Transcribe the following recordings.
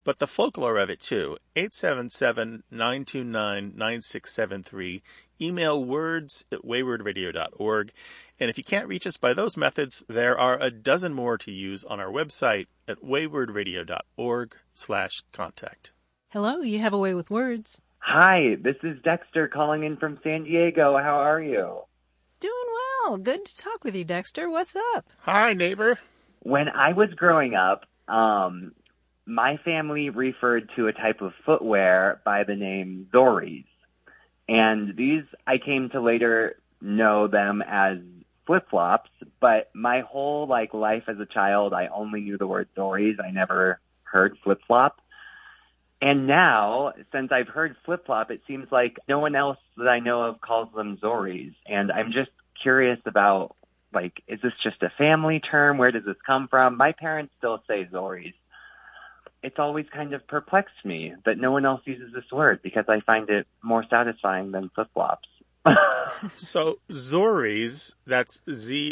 but the folklore of it too. 877-929-9673. Email words@waywardradio.org. And if you can't reach us by those methods, there are a dozen more to use on our website at waywardradio.org/contact. Hello, you have a way with words. Hi, this is Dexter calling in from San Diego. How are you? Doing well. Good to talk with you, Dexter. What's up? Hi, neighbor. When I was growing up, my family referred to a type of footwear by the name Zoris. And these, I came to later know them as flip-flops, but my whole life as a child, I only knew the word Zoris. I never heard flip-flop. And now, since I've heard flip-flop, it seems like no one else that I know of calls them Zoris. And I'm just curious about, is this just a family term? Where does this come from? My parents still say Zoris. It's always kind of perplexed me that no one else uses this word because I find it more satisfying than flip-flops. So Zoris, that's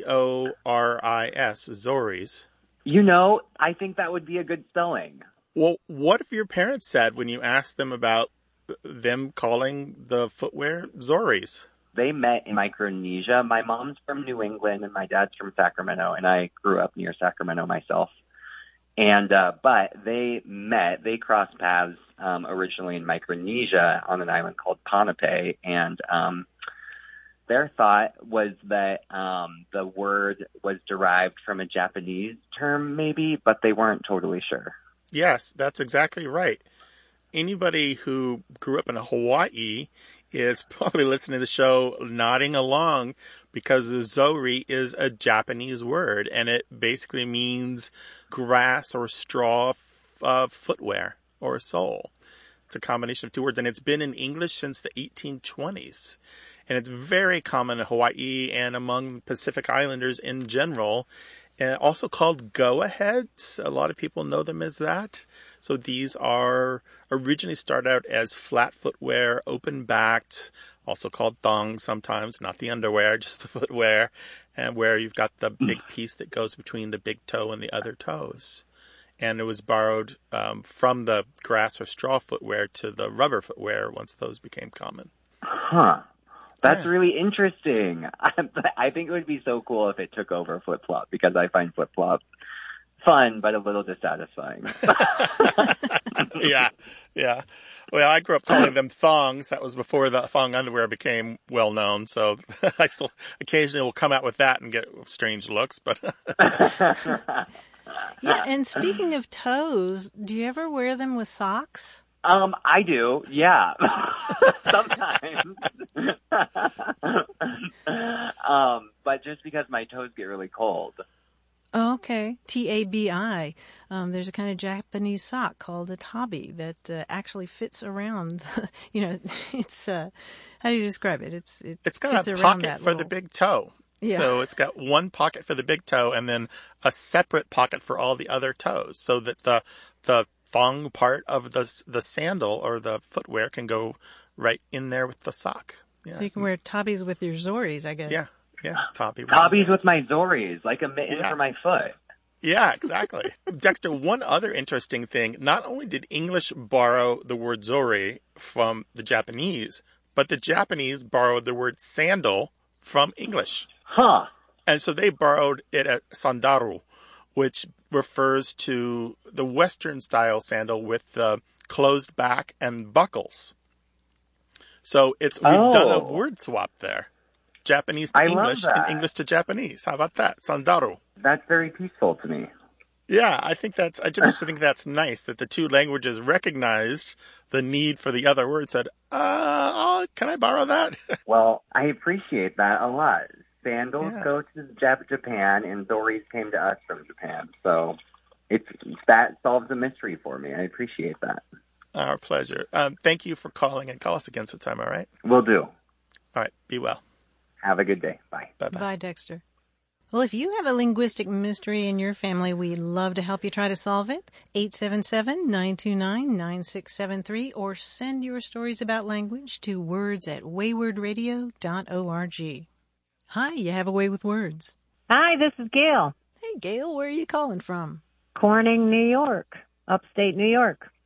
Z-O-R-I-S, Zoris. I think that would be a good spelling. Well, what if your parents said when you asked them about them calling the footwear Zoris? They met in Micronesia. My mom's from New England and my dad's from Sacramento, and I grew up near Sacramento myself. And but they crossed paths originally in Micronesia on an island called Ponape, and their thought was that the word was derived from a Japanese term, maybe, but they weren't totally sure. Yes, that's exactly right. Anybody who grew up in Hawaii is probably listening to the show nodding along because Zori is a Japanese word, and it basically means grass or straw footwear or sole. It's a combination of two words, and it's been in English since the 1820s. And it's very common in Hawaii and among Pacific Islanders in general. And also called go-aheads. A lot of people know them as that. So these are originally started out as flat footwear, open-backed, also called thongs sometimes, not the underwear, just the footwear, and where you've got the big piece that goes between the big toe and the other toes. And it was borrowed from the grass or straw footwear to the rubber footwear once those became common. Huh. That's really interesting. I think it would be so cool if it took over flip-flop because I find flip-flop fun but a little dissatisfying. Yeah. Well, I grew up calling them thongs. That was before the thong underwear became well-known, so I still occasionally will come out with that and get strange looks. But Yeah, and speaking of toes, do you ever wear them with socks? I do, yeah. Sometimes. But just because my toes get really cold. Oh, okay. Tabi. There's a kind of Japanese sock called a tabi that actually fits around. It's how do you describe it? It's got a pocket for the big toe. Yeah. So it's got one pocket for the big toe and then a separate pocket for all the other toes, so that the thong part of the sandal or the footwear can go right in there with the sock. Yeah. So you can wear tabis with your Zoris, I guess. Yeah. Tabis with my Zoris, like a mitten for my foot. Yeah, exactly. Dexter, one other interesting thing, not only did English borrow the word Zori from the Japanese, but the Japanese borrowed the word sandal from English. Huh. And so they borrowed it as sandaru, which refers to the Western style sandal with the closed back and buckles. So we've done a word swap there. Japanese to English and English to Japanese. How about that? Sandaru. That's very peaceful to me. Yeah, I just think that's nice that the two languages recognized the need for the other word, said, can I borrow that? Well, I appreciate that a lot. Sandals go to Japan, and Zoris came to us from Japan. So that solves the mystery for me. I appreciate that. Our pleasure. Thank you for calling, and call us again sometime, all right? Will do. All right, be well. Have a good day. Bye. Bye-bye. Bye, Dexter. Well, if you have a linguistic mystery in your family, we'd love to help you try to solve it. 877-929-9673, or send your stories about language to words@waywardradio.org. Hi, you have a way with words. Hi, this is Gail. Hey, Gail, where are you calling from? Corning, New York, upstate New York.